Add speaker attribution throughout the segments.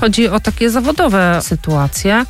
Speaker 1: Chodzi o takie zawodowe sytuacje,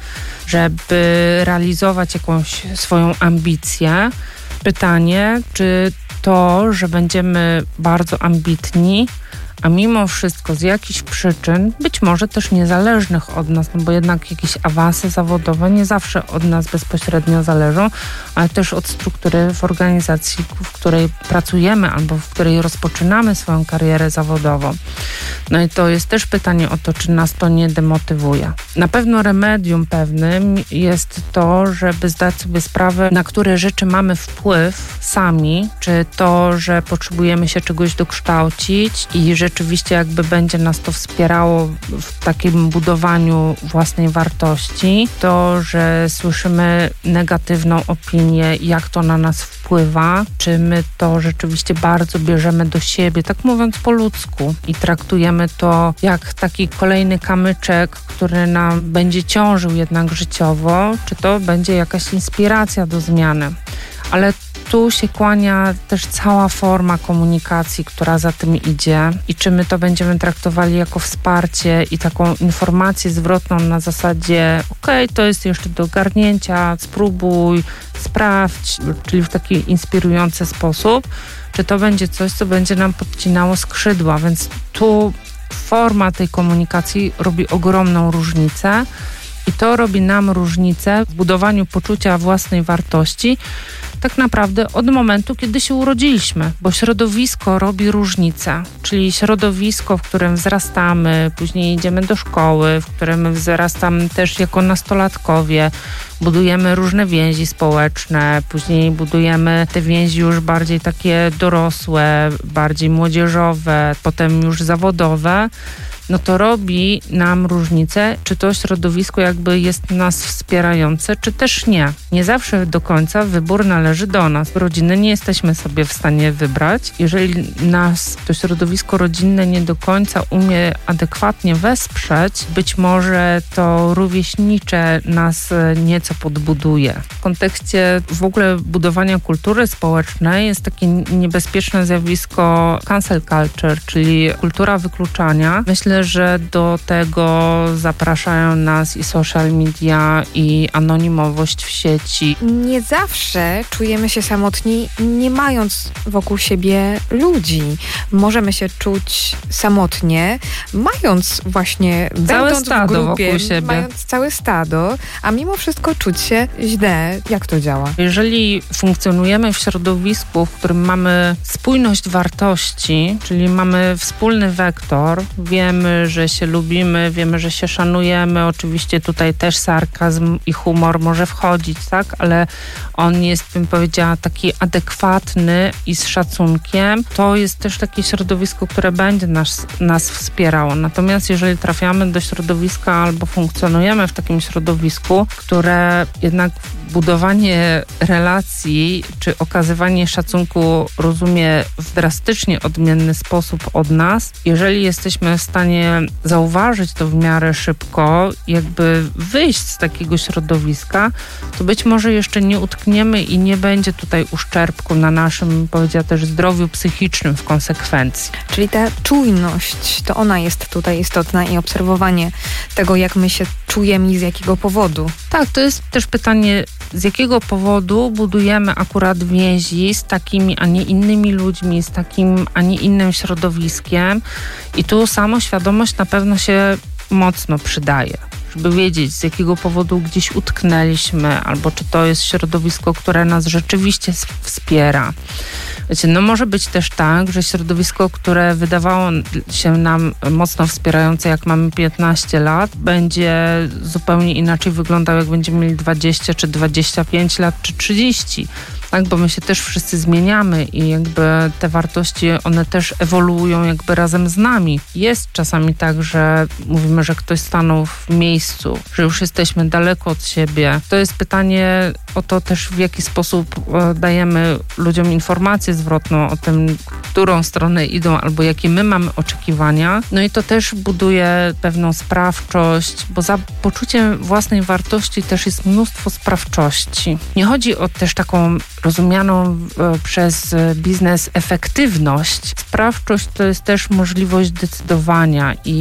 Speaker 1: żeby realizować jakąś swoją ambicję. Pytanie, czy to, że będziemy bardzo ambitni, a mimo wszystko z jakichś przyczyn, być może też niezależnych od nas, no bo jednak jakieś awanse zawodowe nie zawsze od nas bezpośrednio zależą, ale też od struktury w organizacji, w której pracujemy albo w której rozpoczynamy swoją karierę zawodową. No i to jest też pytanie o to, czy nas to nie demotywuje. Na pewno remedium pewnym jest to, żeby zdać sobie sprawę, na które rzeczy mamy wpływ sami, czy to, że potrzebujemy się czegoś dokształcić i rzeczywiście jakby będzie nas to wspierało w takim budowaniu własnej wartości. To, że słyszymy negatywną opinię, jak to na nas wpływa, czy my to rzeczywiście bardzo bierzemy do siebie, tak mówiąc po ludzku i traktujemy to jak taki kolejny kamyczek, który nam będzie ciążył jednak życiowo, czy to będzie jakaś inspiracja do zmiany. Ale tu się kłania też cała forma komunikacji, która za tym idzie i czy my to będziemy traktowali jako wsparcie i taką informację zwrotną na zasadzie okej, to jest jeszcze do ogarnięcia, spróbuj, sprawdź, czyli w taki inspirujący sposób, czy to będzie coś, co będzie nam podcinało skrzydła, więc tu forma tej komunikacji robi ogromną różnicę i to robi nam różnicę w budowaniu poczucia własnej wartości tak naprawdę od momentu, kiedy się urodziliśmy, bo środowisko robi różnicę, czyli środowisko, w którym wzrastamy, później idziemy do szkoły, w którym wzrastamy też jako nastolatkowie, budujemy różne więzi społeczne, później budujemy te więzi już bardziej takie dorosłe, bardziej młodzieżowe, potem już zawodowe. No to robi nam różnicę, czy to środowisko jakby jest nas wspierające, czy też nie. Nie zawsze do końca wybór należy do nas. Rodziny nie jesteśmy sobie w stanie wybrać. Jeżeli nas to środowisko rodzinne nie do końca umie adekwatnie wesprzeć, być może to rówieśnicze nas nieco podbuduje. W kontekście w ogóle budowania kultury społecznej jest takie niebezpieczne zjawisko cancel culture, czyli kultura wykluczania. Myślę, że do tego zapraszają nas i social media, i anonimowość w sieci.
Speaker 2: Nie zawsze czujemy się samotni, nie mając wokół siebie ludzi. Możemy się czuć samotnie, mając właśnie,
Speaker 1: całe stado
Speaker 2: w grupie,
Speaker 1: wokół siebie.
Speaker 2: mając całe stado, a mimo wszystko czuć się źle. Jak to działa?
Speaker 1: Jeżeli funkcjonujemy w środowisku, w którym mamy spójność wartości, czyli mamy wspólny wektor, wiemy, że się lubimy, wiemy, że się szanujemy. Oczywiście tutaj też sarkazm i humor może wchodzić, tak? Ale on jest, bym powiedziała, taki adekwatny i z szacunkiem. To jest też takie środowisko, które będzie nas wspierało. Natomiast jeżeli trafiamy do środowiska albo funkcjonujemy w takim środowisku, które jednak budowanie relacji czy okazywanie szacunku rozumie w drastycznie odmienny sposób od nas, jeżeli jesteśmy w stanie zauważyć to w miarę szybko, jakby wyjść z takiego środowiska, to być może jeszcze nie utkniemy i nie będzie tutaj uszczerbku na naszym, powiedziała też, zdrowiu psychicznym w konsekwencji.
Speaker 2: Czyli ta czujność, to ona jest tutaj istotna i obserwowanie tego, jak my się czujemy i z jakiego powodu.
Speaker 1: Tak, to jest też pytanie, z jakiego powodu budujemy akurat więzi z takimi, a nie innymi ludźmi, z takim, a nie innym środowiskiem. I tu samoświadomość na pewno się mocno przydaje, żeby wiedzieć, z jakiego powodu gdzieś utknęliśmy, albo czy to jest środowisko, które nas rzeczywiście wspiera. Wiecie, no może być też tak, że środowisko, które wydawało się nam mocno wspierające, jak mamy 15 lat, będzie zupełnie inaczej wyglądał, jak będziemy mieli 20 czy 25 lat, czy 30. Tak, bo my się też wszyscy zmieniamy i jakby te wartości, one też ewoluują jakby razem z nami. Jest czasami tak, że mówimy, że ktoś stanął w miejscu, że już jesteśmy daleko od siebie. To jest pytanie o to też, w jaki sposób dajemy ludziom informację zwrotną o tym, którą stronę idą albo jakie my mamy oczekiwania. No i to też buduje pewną sprawczość, bo za poczuciem własnej wartości też jest mnóstwo sprawczości. Nie chodzi o też taką rozumianą przez biznes efektywność. Sprawczość to jest też możliwość decydowania i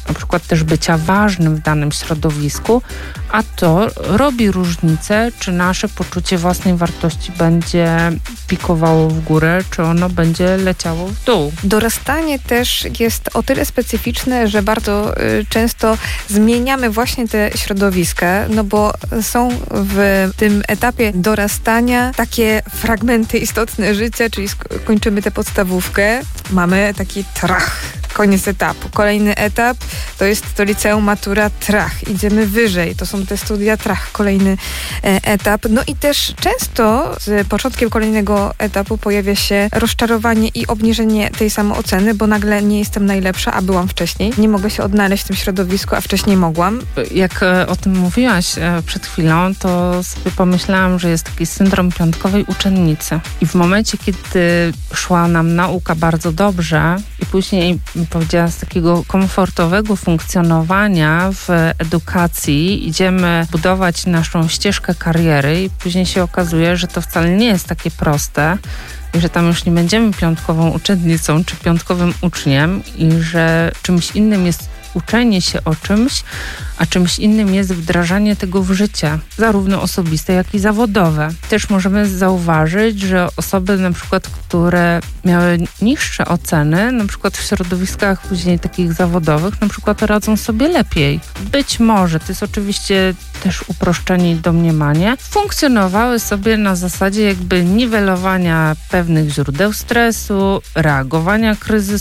Speaker 1: na przykład też bycia ważnym w danym środowisku, a to robi różnicę, czy nasze poczucie własnej wartości będzie pikowało w górę, czy ono będzie leciało w dół.
Speaker 2: Dorastanie też jest o tyle specyficzne, że bardzo często zmieniamy właśnie te środowiska, no bo są w tym etapie dorastania takie fragmenty istotne życia, czyli kończymy tę podstawówkę, mamy taki koniec etapu. Kolejny etap to jest to liceum, matura, idziemy wyżej, to są te studia, kolejny etap. No i też często z początkiem kolejnego etapu pojawia się rozczarowanie i obniżenie tej samooceny, bo nagle nie jestem najlepsza, a byłam wcześniej. Nie mogę się odnaleźć w tym środowisku, a wcześniej mogłam.
Speaker 1: Jak o tym mówiłaś przed chwilą, to sobie pomyślałam, że jest taki syndrom piątkowej uczennicy. I w momencie, kiedy szła nam nauka bardzo dobrze i później powiedziała, z takiego komfortowego funkcjonowania w edukacji idziemy budować naszą ścieżkę kariery i później się okazuje, że to wcale nie jest takie proste i że tam już nie będziemy piątkową uczennicą czy piątkowym uczniem i że czymś innym jest uczenie się o czymś, a czymś innym jest wdrażanie tego w życie, zarówno osobiste, jak i zawodowe. Też możemy zauważyć, że osoby na przykład, które miały niższe oceny, na przykład w środowiskach później takich zawodowych, na przykład radzą sobie lepiej. Być może, to jest oczywiście też uproszczenie i domniemanie, funkcjonowały sobie na zasadzie jakby niwelowania pewnych źródeł stresu, reagowania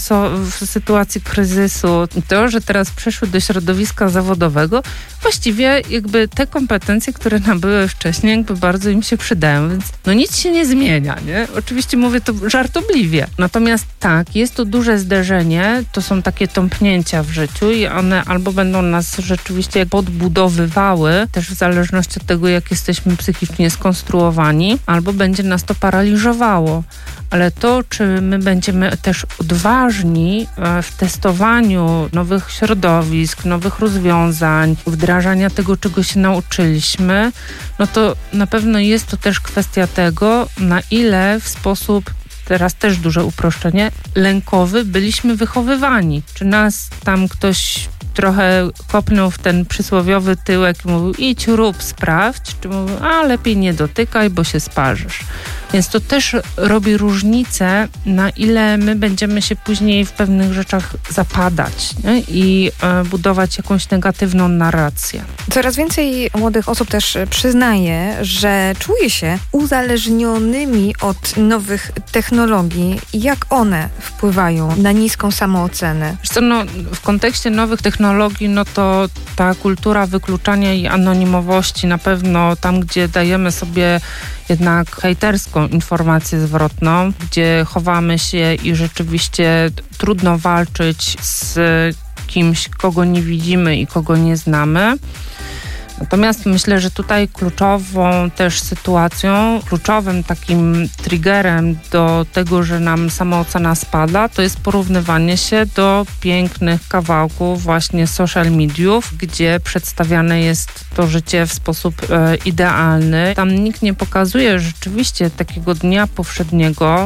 Speaker 1: w sytuacji kryzysu. To, że teraz przeszły do środowiska zawodowego, właściwie jakby te kompetencje, które nabyły wcześniej, jakby bardzo im się przydają, więc no nic się nie zmienia, nie? Oczywiście mówię to żartobliwie. Natomiast tak, jest to duże zderzenie, to są takie tąpnięcia w życiu i one albo będą nas rzeczywiście podbudowywały, też w zależności od tego, jak jesteśmy psychicznie skonstruowani, albo będzie nas to paraliżowało. Ale to, czy my będziemy też odważni w testowaniu nowych środowisk, nowych rozwiązań, wdrażania tego, czego się nauczyliśmy, no to na pewno jest to też kwestia tego, na ile w sposób, teraz też duże uproszczenie, lękowy byliśmy wychowywani. Czy nas tam ktoś trochę kopnął w ten przysłowiowy tyłek i mówił idź, rób, sprawdź, czy mówił lepiej nie dotykaj, bo się sparzysz. Więc to też robi różnicę, na ile my będziemy się później w pewnych rzeczach zapadać, nie? I budować jakąś negatywną narrację.
Speaker 2: Coraz więcej młodych osób też przyznaje, że czuje się uzależnionymi od nowych technologii. Jak one wpływają na niską samoocenę?
Speaker 1: Wiesz co, w kontekście nowych technologii, to ta kultura wykluczania i anonimowości na pewno tam, gdzie dajemy sobie jednak hejterską informację zwrotną, gdzie chowamy się i rzeczywiście trudno walczyć z kimś, kogo nie widzimy i kogo nie znamy. Natomiast myślę, że tutaj kluczową też sytuacją, kluczowym takim triggerem do tego, że nam samoocena spada, to jest porównywanie się do pięknych kawałków właśnie social mediów, gdzie przedstawiane jest to życie w sposób idealny. Tam nikt nie pokazuje rzeczywiście takiego dnia powszedniego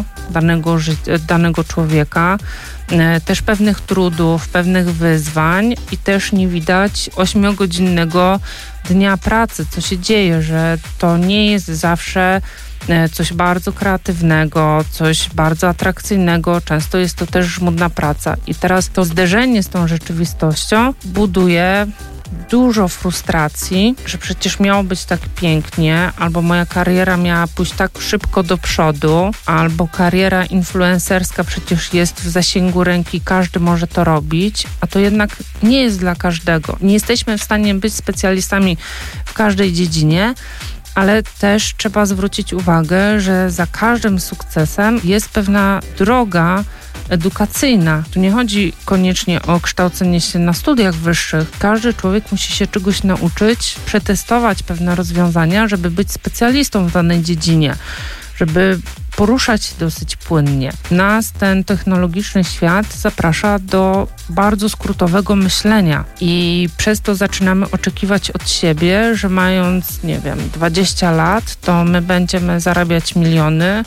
Speaker 1: danego człowieka, też pewnych trudów, pewnych wyzwań i też nie widać 8-godzinnego dnia pracy, co się dzieje, że to nie jest zawsze coś bardzo kreatywnego, coś bardzo atrakcyjnego, często jest to też żmudna praca. I teraz to zderzenie z tą rzeczywistością buduje dużo frustracji, że przecież miało być tak pięknie, albo moja kariera miała pójść tak szybko do przodu, albo kariera influencerska przecież jest w zasięgu ręki, każdy może to robić, a to jednak nie jest dla każdego. Nie jesteśmy w stanie być specjalistami w każdej dziedzinie, ale też trzeba zwrócić uwagę, że za każdym sukcesem jest pewna droga edukacyjna. Tu nie chodzi koniecznie o kształcenie się na studiach wyższych. Każdy człowiek musi się czegoś nauczyć, przetestować pewne rozwiązania, żeby być specjalistą w danej dziedzinie, żeby poruszać się dosyć płynnie. Nas ten technologiczny świat zaprasza do bardzo skrótowego myślenia i przez to zaczynamy oczekiwać od siebie, że mając, 20 lat, to my będziemy zarabiać miliony,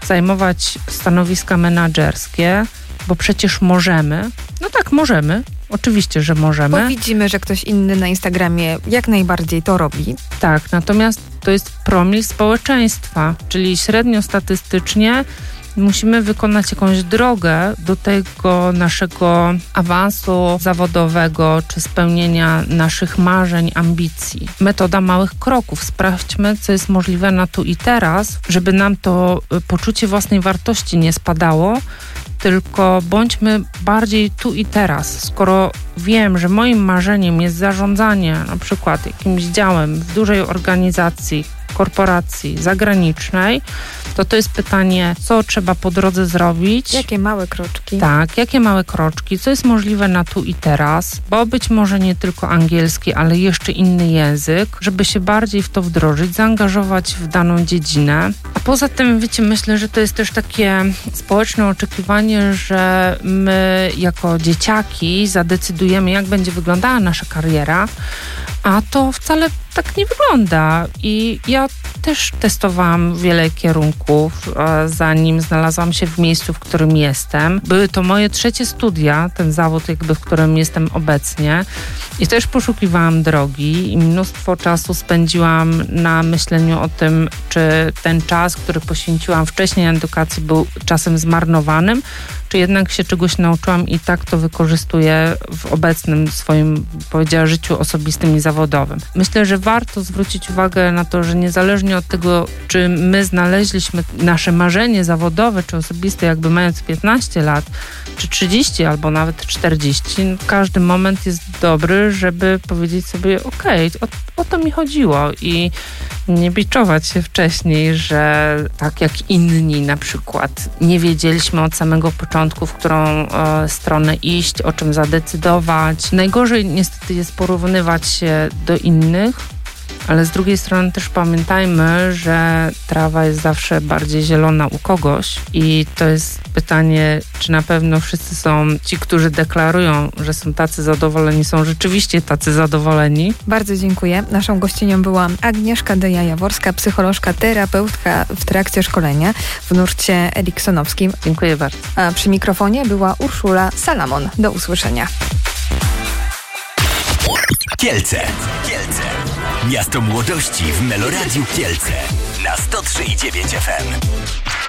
Speaker 1: zajmować stanowiska menadżerskie, bo przecież możemy. No tak, możemy. Oczywiście, że możemy.
Speaker 2: Bo widzimy, że ktoś inny na Instagramie jak najbardziej to robi.
Speaker 1: Tak, natomiast to jest promil społeczeństwa, czyli średnio statystycznie musimy wykonać jakąś drogę do tego naszego awansu zawodowego czy spełnienia naszych marzeń, ambicji. Metoda małych kroków. Sprawdźmy, co jest możliwe na tu i teraz, żeby nam to poczucie własnej wartości nie spadało, tylko bądźmy bardziej tu i teraz. Skoro wiem, że moim marzeniem jest zarządzanie na przykład jakimś działem w dużej organizacji, korporacji zagranicznej, to jest pytanie, co trzeba po drodze zrobić.
Speaker 2: Jakie małe kroczki.
Speaker 1: Tak, jakie małe kroczki, co jest możliwe na tu i teraz, bo być może nie tylko angielski, ale jeszcze inny język, żeby się bardziej w to wdrożyć, zaangażować w daną dziedzinę. A poza tym, wiecie, myślę, że to jest też takie społeczne oczekiwanie, że my jako dzieciaki zadecydujemy, jak będzie wyglądała nasza kariera, a to wcale tak nie wygląda. I ja też testowałam wiele kierunków, zanim znalazłam się w miejscu, w którym jestem. Były to moje trzecie studia, ten zawód jakby, w którym jestem obecnie. I też poszukiwałam drogi i mnóstwo czasu spędziłam na myśleniu o tym, czy ten czas, który poświęciłam wcześniej na edukację, był czasem zmarnowanym, czy jednak się czegoś nauczyłam i tak to wykorzystuję w obecnym swoim, powiedziała, życiu osobistym i zawodowym. Myślę, że warto zwrócić uwagę na to, że niezależnie od tego, czy my znaleźliśmy nasze marzenie zawodowe czy osobiste, jakby mając 15 lat, czy 30, albo nawet 40, każdy moment jest dobry, żeby powiedzieć sobie, okej, o to mi chodziło i nie biczować się wcześniej, że tak jak inni na przykład nie wiedzieliśmy od samego początku, w którą stronę iść, o czym zadecydować. Najgorzej niestety jest porównywać się do innych, ale z drugiej strony też pamiętajmy, że trawa jest zawsze bardziej zielona u kogoś i to jest pytanie, czy na pewno wszyscy są ci, którzy deklarują, że są tacy zadowoleni, są rzeczywiście tacy zadowoleni.
Speaker 2: Bardzo dziękuję. Naszą gościnią była Agnieszka Deja-Jaworska, psycholożka, terapeutka w trakcie szkolenia w nurcie eriksonowskim.
Speaker 1: Dziękuję bardzo.
Speaker 2: A przy mikrofonie była Urszula Salamon. Do usłyszenia.
Speaker 3: Kielce. Miasto młodości w Meloradiu Kielce na 103,9 FM.